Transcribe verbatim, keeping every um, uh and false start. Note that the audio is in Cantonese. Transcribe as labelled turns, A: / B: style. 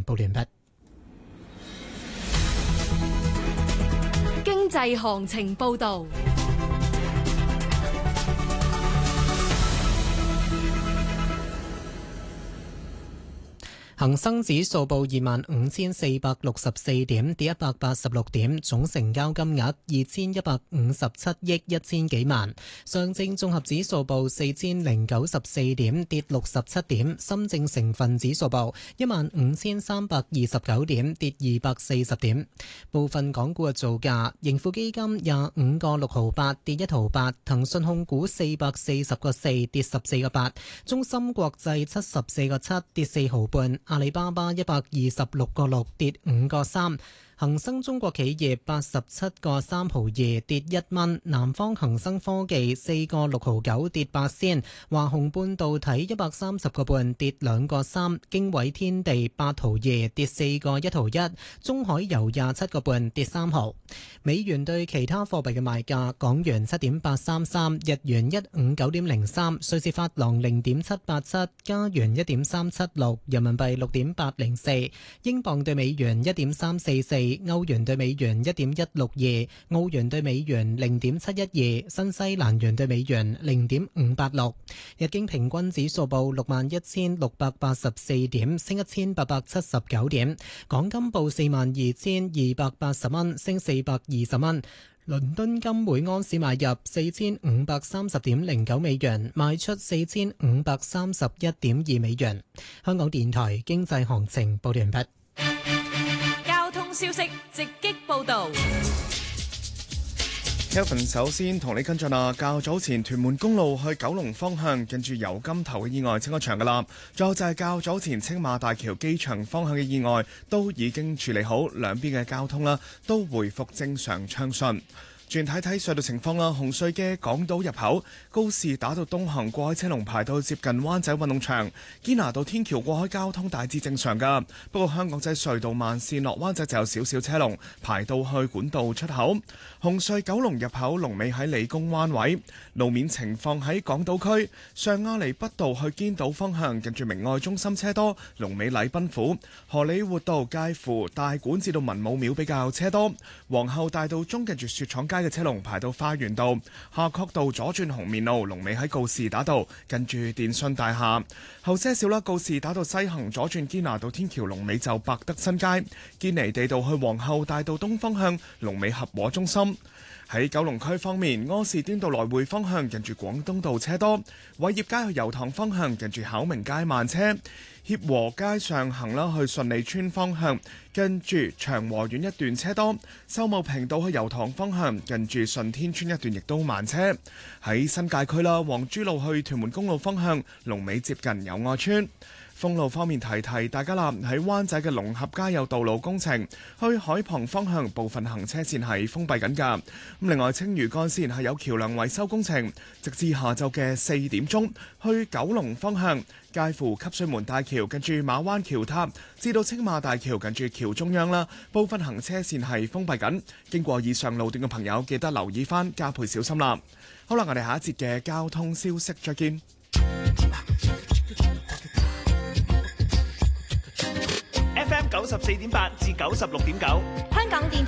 A: 報完畢。
B: 經濟行情報道。
A: 恒生指數報二萬五千四百六十四點，跌一百八十六點，總成交金額二千一百五十七億一千幾萬。上證綜合指數報四千零九十四點，跌六十七點。深證成分指數報一萬五千三百二十九點，跌二百四十點。部分港股嘅造價：盈富基金廿五個六毫八，跌一毫八；騰訊控股四百四十個四，跌十四個八；中芯國際七十四個七，跌四毫半。阿里巴巴一百二十六個六，跌五個三。恒生中國企業八十七個三毫二，跌一蚊。南方恒生科技四個六毫九，跌八仙。華虹半導體一百三十個半，跌兩個三。經緯天地八毫二，跌四個一毫一。中海油廿七個半，跌三毫。美元對其他貨幣嘅賣價：港元七點八三三，日元一五九點零三，瑞士法郎零點七八七，加元一點三七六，人民幣六點八零四，英鎊對美元一點三四四。歐元對美元一點一六二，澳元對美元零點七一二，新西蘭元對美元零點五八六。日經平均指數報六萬一千六百八十四點，升一千八百七十九點。港金報四萬二千二百八十蚊，升四百二十蚊。倫敦金每安士買入四千五百三十點零九美元，賣出四千五百三十一點二美元。香港電台經濟行情報完畢。
B: 消息直擊報道。
C: Kevin 首先同你跟進啦，較早前屯門公路去九龍方向近住油柑頭嘅意外清咗場噶啦，最後就係較早前青馬大橋機場方向嘅意外都已經處理好，兩邊嘅交通啦都回復正常暢順。轉睇睇隧道情況啦，紅隧嘅港島入口告士打道東行過海車龍排到接近灣仔運動場，堅拿道天橋過海交通大致正常噶。不過香港仔隧道慢線落灣仔就有少少車龍排到去管道出口。紅隧九龍入口龍尾喺理工灣位。路面情況喺港島區上亞厘畢道去堅道方向近住明愛中心車多，龍尾禮賓府。荷里活道介乎大館至到文武廟比較車多。皇后大道中近住雪廠街嘅車龍排到花園道，夏慤道左轉紅棉路龍尾喺告士打道近住電信大廈。後些少啦，告士打道西行左轉堅拿道天橋龍尾就百德新街。堅尼地道去皇后大道東方向龍尾合和中心。喺九龍區方面，柯士甸道來回方向近住廣東道車多，偉業街去油塘方向近住巧明街慢車。協和街上行啦，去順利村方向近住長和苑一段車多。秀茂坪道去油塘方向近住順天村一段亦都慢車。喺新界區啦，黃珠路去屯門公路方向龍尾接近友愛村。封路方面提提大家啦，喺灣仔嘅龍合街有道路工程，去海旁方向部分行車線係封閉緊㗎。咁另外青嶼幹線係有橋梁維修工程，直至下晝嘅四點鐘，去九龍方向介乎汲水門大橋近住馬灣橋塔至到青馬大橋近住橋中央啦，部分行車線係封閉緊。經過以上路段嘅朋友記得留意返，加倍小心啦。好啦，我哋下一節嘅交通消息再見。
D: F M 九十四點八至九十六點九，
E: 香港電台